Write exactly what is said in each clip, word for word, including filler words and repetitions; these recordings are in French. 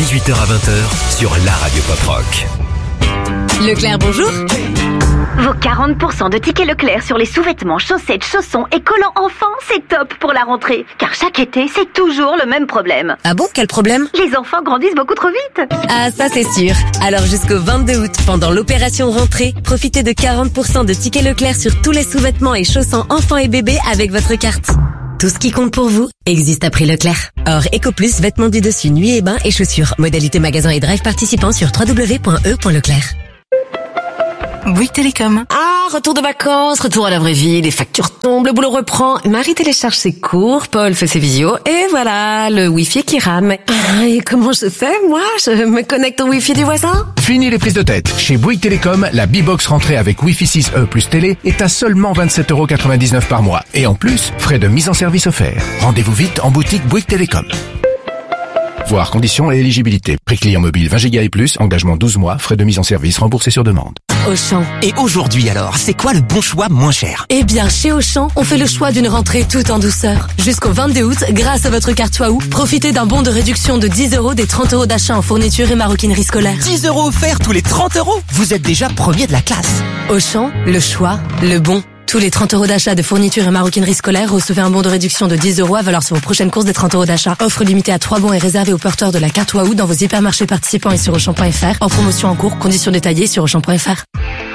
dix-huit heures à vingt heures sur la radio Pop Rock. Leclerc, bonjour. Vos quarante pour cent de tickets Leclerc sur les sous-vêtements, chaussettes, chaussons et collants enfants, c'est top pour la rentrée. Car chaque été, c'est toujours le même problème. Ah bon, quel problème? Les enfants grandissent beaucoup trop vite. Ah, ça c'est sûr. Alors jusqu'au vingt-deux août, pendant l'opération rentrée, profitez de quarante pour cent de tickets Leclerc sur tous les sous-vêtements et chaussons enfants et bébés avec votre carte. Tout ce qui compte pour vous existe à prix Leclerc. Or, EcoPlus, vêtements du dessus, nuit et bain et chaussures. Modalité magasin et drive participants sur w w w point e point leclerc. Bouygues Télécom. Ah, retour de vacances, retour à la vraie vie, les factures tombent, le boulot reprend. Marie télécharge ses cours, Paul fait ses visios, et voilà, le Wi-Fi qui rame. Ah, et comment je fais, moi? Je me connecte au Wi-Fi du voisin? Fini les prises de tête. Chez Bouygues Télécom, la B-Box rentrée avec Wi-Fi six E plus télé est à seulement vingt-sept euros quatre-vingt-dix-neuf par mois. Et en plus, frais de mise en service offerts. Rendez-vous vite en boutique Bouygues Télécom. Voir conditions et éligibilité. Prix client mobile vingt giga et plus, engagement douze mois, frais de mise en service remboursés sur demande. Auchan. Et aujourd'hui alors, c'est quoi le bon choix moins cher? Eh bien, chez Auchan, on fait le choix d'une rentrée tout en douceur. Jusqu'au vingt-deux août, grâce à votre carte Waouh, profitez d'un bon de réduction de dix euros des trente euros d'achat en fourniture et maroquinerie scolaire. dix euros offerts tous les trente euros? Vous êtes déjà premier de la classe. Auchan, le choix, le bon. Tous les trente euros d'achat de fourniture et maroquinerie scolaire, recevez un bon de réduction de dix euros à valeur sur vos prochaines courses des trente euros d'achat. Offre limitée à trois bons et réservée aux porteurs de la carte Waouh dans vos hypermarchés participants et sur Auchan point F R. En promotion en cours, conditions détaillées sur Auchan point F R.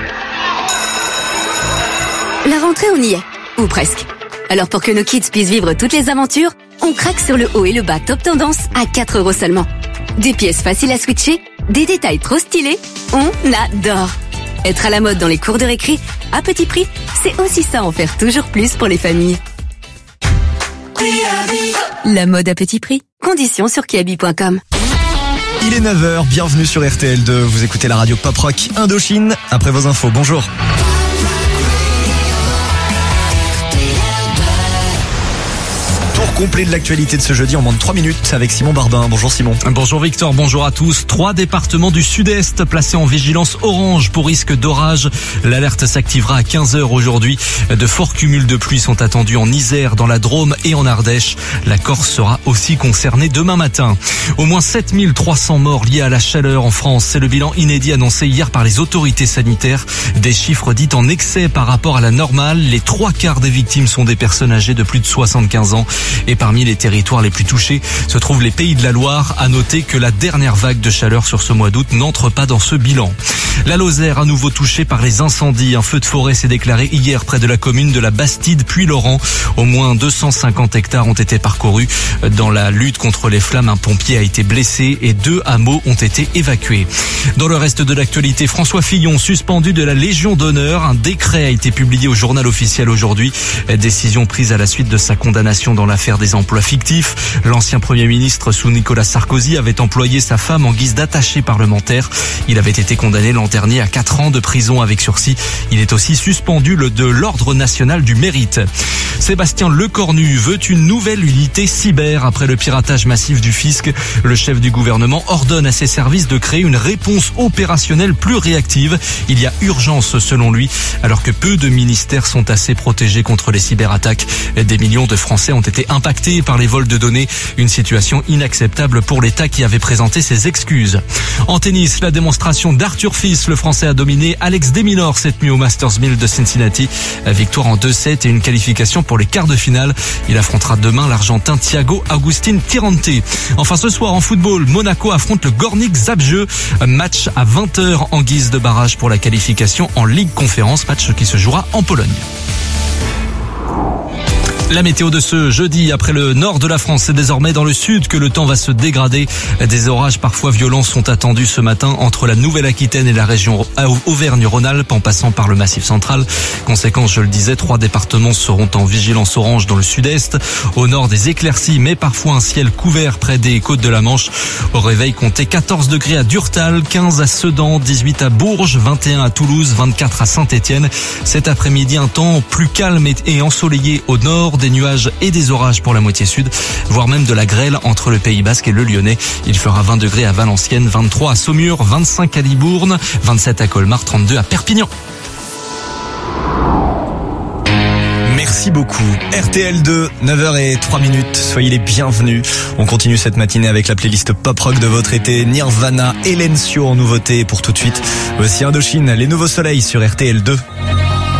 La rentrée, on y est. Ou presque. Alors pour que nos kids puissent vivre toutes les aventures, on craque sur le haut et le bas top tendance à quatre euros seulement. Des pièces faciles à switcher, des détails trop stylés, on adore. Être à la mode dans les cours de récré, à petit prix, c'est aussi ça en faire toujours plus pour les familles. La mode à petit prix. Conditions sur kiabi point com. Il est neuf heures, bienvenue sur R T L deux, vous écoutez la radio Pop Rock Indochine. Après vos infos, bonjour. Tour complet de l'actualité de ce jeudi en moins de trois minutes avec Simon Barbin. Bonjour Simon. Bonjour Victor, bonjour à tous. Trois départements du sud-est placés en vigilance orange pour risque d'orage. L'alerte s'activera à quinze heures aujourd'hui. De forts cumuls de pluie sont attendus en Isère, dans la Drôme et en Ardèche. La Corse sera aussi concernée demain matin. Au moins sept mille trois cents morts liés à la chaleur en France. C'est le bilan inédit annoncé hier par les autorités sanitaires. Des chiffres dits en excès par rapport à la normale. Les trois quarts des victimes sont des personnes âgées de plus de soixante-quinze ans. Et parmi les territoires les plus touchés se trouvent les Pays de la Loire. À noter que la dernière vague de chaleur sur ce mois d'août n'entre pas dans ce bilan. La Lozère à nouveau touchée par les incendies. Un feu de forêt s'est déclaré hier près de la commune de la Bastide puis Laurent. Au moins deux cent cinquante hectares ont été parcourus. Dans la lutte contre les flammes, un pompier a été blessé et deux hameaux ont été évacués. Dans le reste de l'actualité, François Fillon suspendu de la Légion d'honneur. Un décret a été publié au journal officiel aujourd'hui. Décision prise à la suite de sa condamnation dans l'affaire des emplois fictifs. L'ancien Premier ministre sous Nicolas Sarkozy avait employé sa femme en guise d'attaché parlementaire. Il avait été condamné l'an dernier à quatre ans de prison avec sursis. Il est aussi suspendu le de l'Ordre national du mérite. Sébastien Lecornu veut une nouvelle unité cyber après le piratage massif du fisc. Le chef du gouvernement ordonne à ses services de créer une réponse opérationnelle plus réactive. Il y a urgence selon lui, alors que peu de ministères sont assez protégés contre les cyberattaques. Des millions de Français ont été impactés par les vols de données. Une situation inacceptable pour l'État qui avait présenté ses excuses. En tennis, la démonstration d'Arthur Fils. Le Français a dominé Alex de Minaur cette nuit au Masters mille de Cincinnati. Victoire en deux sept et une qualification pour les quarts de finale. Il affrontera demain l'Argentin Thiago Agustin Tirante. Enfin ce soir en football, Monaco affronte le Gornik Zabrze. Match à vingt heures en guise de barrage pour la qualification en Ligue Conférence. Match qui se jouera en Pologne. La météo de ce jeudi, après le nord de la France, c'est désormais dans le sud que le temps va se dégrader. Des orages parfois violents sont attendus ce matin entre la Nouvelle-Aquitaine et la région Auvergne-Rhône-Alpes en passant par le Massif central. Conséquence, je le disais, trois départements seront en vigilance orange dans le sud-est. Au nord, des éclaircies, mais parfois un ciel couvert près des côtes de la Manche. Au réveil, comptez quatorze degrés à Durtal, quinze à Sedan, dix-huit à Bourges, vingt et un à Toulouse, vingt-quatre à Saint-Étienne. Cet après-midi, un temps plus calme et ensoleillé au nord. Des nuages et des orages pour la moitié sud, voire même de la grêle entre le Pays Basque et le Lyonnais. Il fera vingt degrés à Valenciennes, vingt-trois à Saumur, vingt-cinq à Libourne, vingt-sept à Colmar, trente-deux à Perpignan. Merci beaucoup. R T L deux, neuf heures zéro trois minutes. Soyez les bienvenus. On continue cette matinée avec la playlist pop rock de votre été. Nirvana, Hélène Sio en nouveauté. Pour tout de suite, voici Indochine, les nouveaux soleils sur R T L deux.